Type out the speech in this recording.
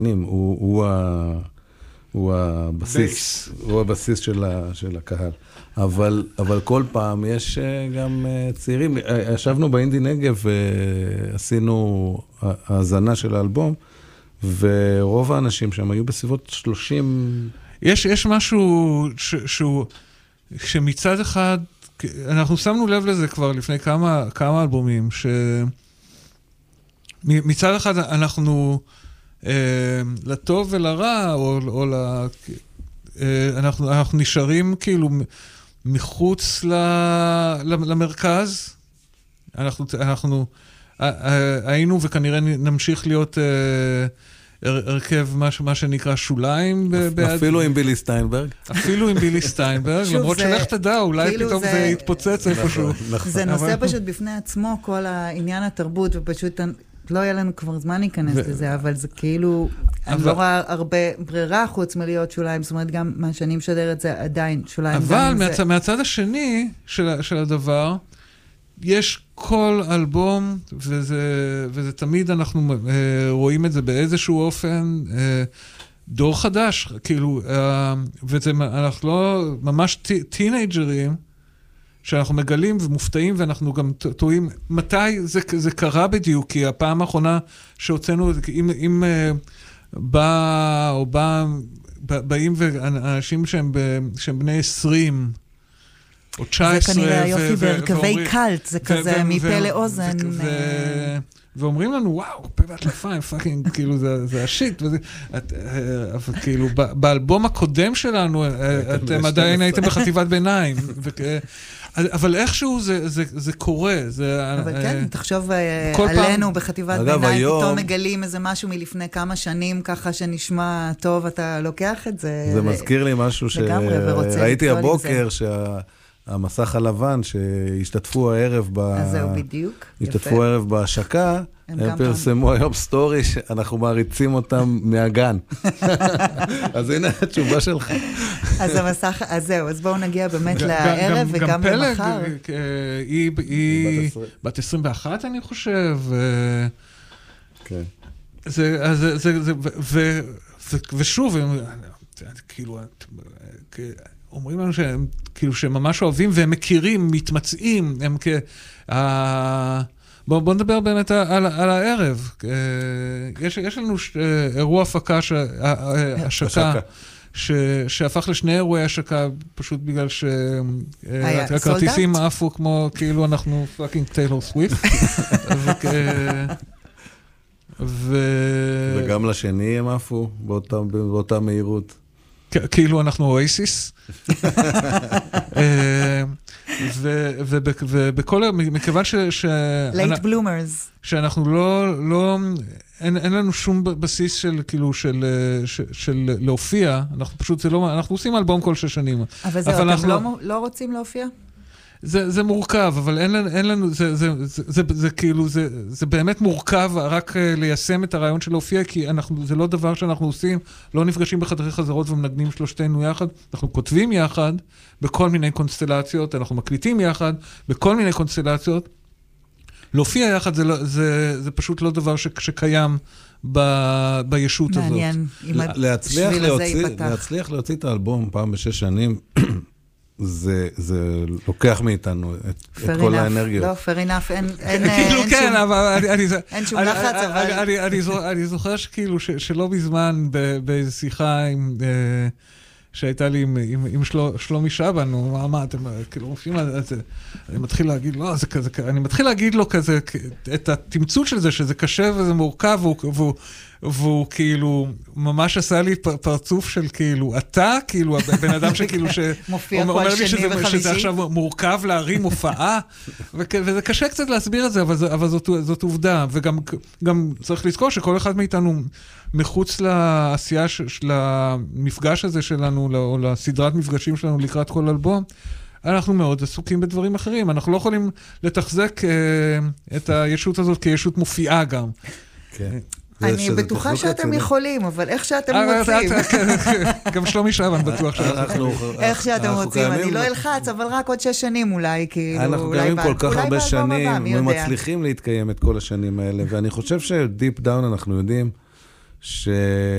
הוא הבסיס, הוא הבסיס של הקהל. אבל כל פעם יש גם צעירים. ישבנו באינדי נגב ועשינו האזנה של האלבום, ורוב האנשים שם היו בסביבות 30... יש משהו שמצד אחד, אנחנו שמנו לב לזה כבר לפני כמה אלבומים, שמצד אחד אנחנו לטוב ולרע, או אנחנו נשארים כאילו מחוץ למרכז. אנחנו היינו וכנראה נמשיך להיות הרכב מה שנקרא שוליים. אפילו עם בילי סטיינברג. אפילו עם בילי סטיינברג, למרות שלך תדע, אולי פתאום זה יתפוצץ איפשהו. זה נושא פשוט בפני עצמו, כל העניין התרבות, ופשוט לא היה לנו כבר זמן להיכנס לזה, אבל זה כאילו, אני לא רואה הרבה ברירה חוץ מלהיות שוליים, זאת אומרת, גם מה שאני משדרת זה עדיין שוליים. אבל מהצד השני של הדבר, יש כל אלבום, וזה תמיד אנחנו רואים את זה באיזשהו אופן, דור חדש, כאילו, אנחנו לא ממש טינאג'רים, שאנחנו מגלים ומופתעים, ואנחנו גם טועים, מתי זה קרה בדיוק, כי הפעם האחרונה שהוצאנו, אם באים אנשים שהם בני 20, או 19, זה כנראה יופי בהרכבי קלט, זה כזה מפה לאוזן. ואומרים לנו, וואו, פה והטלפיים, פאקינג, כאילו זה השיט, אבל כאילו, באלבום הקודם שלנו, אתם עדיין הייתם בחטיבת ביניים, אבל איכשהו זה קורה. אבל כן, תחשוב עלינו בחטיבת ביניים, פתאום מגלים איזה משהו מלפני כמה שנים, ככה שנשמע טוב, אתה לוקח את זה. זה מזכיר לי משהו שראיתי הבוקר, המסך הלבן שהשתתפו הערב בהשקה, הם פרסמו היום סטורי שאנחנו מעריצים אותם מהגן. אז הנה התשובה שלך. אז המסך, אז זהו, אז בואו נגיע באמת לערב וגם למחר. היא בת 21 אני חושב. כן. ושוב, כאילו, אומרים לנו שהם, כאילו, שהם ממש אוהבים והם מכירים, מתמצאים, הם בואו נדבר באמת על הערב. יש לנו אירוע הפקה, השקה, שהפך לשני אירועי השקה, פשוט בגלל שהכרטיסים עפו כמו, כאילו אנחנו פאקינג טיילור סוויפט. וגם לשני הם עפו באותה מהירות. כאילו אנחנו אוייסיס. ובכל, מכיוון late bloomers. שאנחנו לא, אין לנו שום בסיס של, כאילו, של להופיע, אנחנו פשוט, זה לא, אנחנו עושים אלבום כל 6 שנים. אבל זהו, אתם לא רוצים להופיע? זה מורכב, אבל אין לנו, זה כאילו, זה באמת מורכב רק ליישם את הרעיון של להופיע, כי זה לא דבר שאנחנו עושים, לא נפגשים בחדרי חזרות ומנגנים שלושתנו יחד, אנחנו כותבים יחד בכל מיני קונסטלציות, אנחנו מקליטים יחד בכל מיני קונסטלציות. להופיע יחד זה פשוט לא דבר שקיים בישות הזאת. מעניין. להצליח להוציא את האלבום פעם ב6 שנים, זה לוקח מאיתנו את כל האנרגיות. לא, fair enough, אין שום לחץ, אבל... אני זוכר שכאילו, שלא בזמן, באיזו שיחה שהייתה לי עם שלומי שבן, מה, אתם כאילו מופיעים על זה, אני מתחיל להגיד, לא, זה כזה, אני מתחיל להגיד לו כזה, את התמצות של זה, שזה קשה וזה מורכב, והוא כאילו, ממש עשה לי פרצוף של כאילו, אתה, כאילו, הבן אדם שכאילו, אומר לי שזה עכשיו מורכב להרים הופעה, וזה קשה קצת להסביר את זה, אבל זאת עובדה, וגם צריך לזכור שכל אחד מאיתנו, מחוץ לעשייה של המפגש הזה שלנו, או לסדרת מפגשים שלנו לקראת כל אלבום, אנחנו מאוד עסוקים בדברים אחרים. אנחנו לא יכולים לתחזק את הישות הזאת כישות מופיעה גם. כן. אני בטוחה שאתם יכולים, אבל איך שאתם רוצים. גם שלומי שבן בטוח שאנחנו. איך שאתם רוצים, אני לא אלחץ, אבל רק עוד 6 שנים אולי. אנחנו קיימים כל כך הרבה שנים, ומצליחים להתקיים את כל השנים האלה, ואני חושב שדיפ דאון אנחנו יודעים ש...